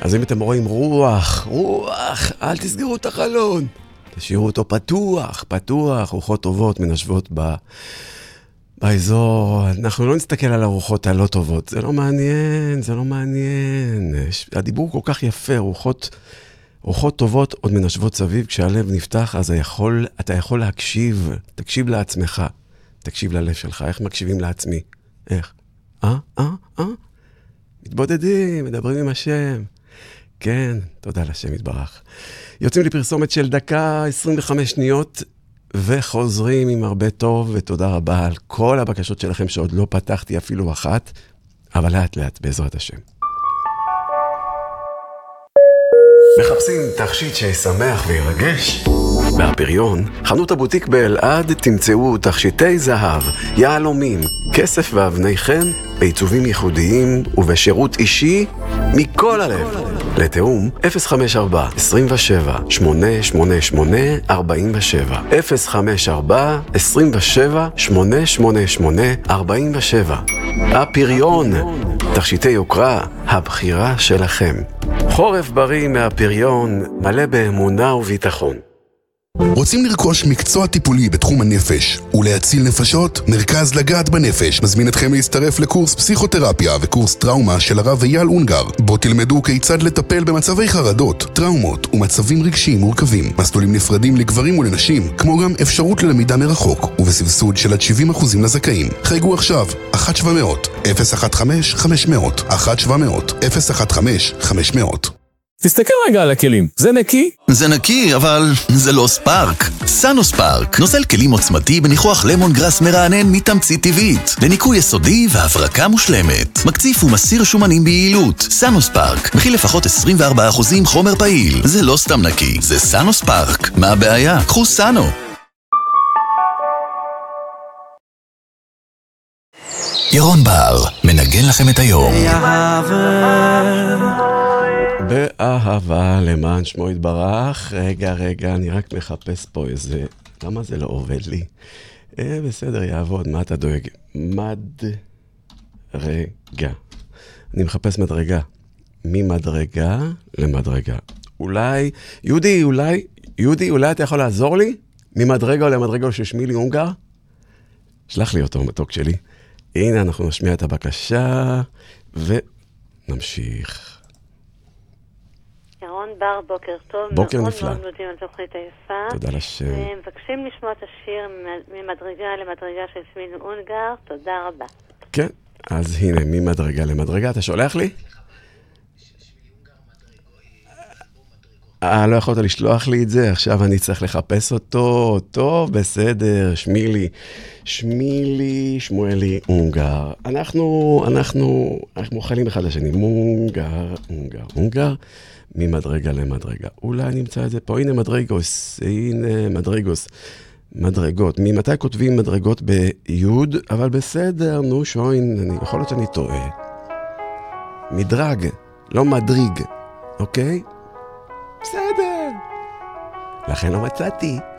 אז אם אתם רואים רוח, אל תסגרו את החלון. תשאירו אותו פתוח, רוחות טובות מנשבות באזור. אנחנו לא נסתכל על הרוחות הלא טובות. זה לא מעניין. הדיבור כל כך יפה, רוחות טובות עוד מנשבות סביב. כשהלב נפתח, אז אתה יכול להקשיב. תקשיב לעצמך. תקשיב ללב שלך. איך מקשיבים לעצמי? איך? מתבודדים, מדברים עם השם. כן, תודה לשם יתברך. יוצאים לפרסומת של דקה 25 שניות, וחוזרים עם הרבה טוב, ותודה רבה על כל הבקשות שלכם שעוד לא פתחתי אפילו אחת, אבל לאט לאט בעזרת השם. מחפשים תכשיט שישמח וירגש? בהפריון, חנות הבוטיק באלעד, תמצאו תכשיטי זהב, יהלומים, כסף ואבני חן, בעיצובים ייחודיים ובשירות אישי מכל הלב. לתאום 054 27 888 47 054 27 888 47. הפריון, תכשיטי יוקרה, הבחירה שלכם. חורף בריא מהפריון, מלא באמונה וביטחון. רוצים לרכוש מקצוע טיפולי בתחום הנפש ולהציל נפשות? מרכז לגעת בנפש מזמין אתכם להצטרף לקורס פסיכותרפיה וקורס טראומה של הרב אייל אונגר, בו תלמדו כיצד לטפל במצבי חרדות, טראומות ומצבים רגשיים מורכבים. מסלולים נפרדים לגברים ולנשים, כמו גם אפשרות ללמידה מרחוק ובסבסוד של עד 70% לזכאים. חייגו עכשיו 1-700-015-500 תסתכל רגע על הכלים, זה נקי? זה נקי, אבל זה לא ספארק. סאנו ספארק, נוזל כלים עוצמתי בניחוח למון גרס מרענן מתמצית טבעית, לניקוי יסודי והברקה מושלמת. מקציף ומסיר שומנים ביעילות. סאנו ספארק, מכיל לפחות 24% חומר פעיל. זה לא סתם נקי, זה סאנו ספארק. מה הבעיה? קחו סאנו. ירון בר, מנגן לכם את היום. באהבה למען שמו יתברך. רגע, אני רק מחפש פה איזה... למה זה לא עובד לי? בסדר, יעבוד, מה אתה דואג? מדרגה. אני מחפש מדרגה. ממדרגה למדרגה. אולי, יהודי, אולי אתה יכול לעזור לי? ממדרגה למדרגה של שמילי אונגר? שלח לי אותו, מתוק שלי. הנה, אנחנו נשמיע את הבקשה, ונמשיך. ירון בר, בוקר טוב. בוקר נפלא. מאוד מודים על תוכנית היפה. תודה לשם. מבקשים לשמוע את השיר ממדרגה למדרגה של שמילי אונגר. תודה רבה. כן, אז הנה, ממדרגה למדרגה. אתה שולח לי? לא יכולת לשלוח לי את זה, עכשיו אני צריך לחפש אותו. טוב, בסדר, שמילי, שמואלי, אונגר. אנחנו חלים אחד לשני. אונגר, ממדרגה למדרגה. אולי נמצא את זה פה. הנה מדרגות. ממתי כותבים מדרגות ביוד? אבל בסדר, נו שוין, יכול להיות שאני טועה. מדרג, לא מדריג, אוקיי? בסדר. לכן לא מצאתי.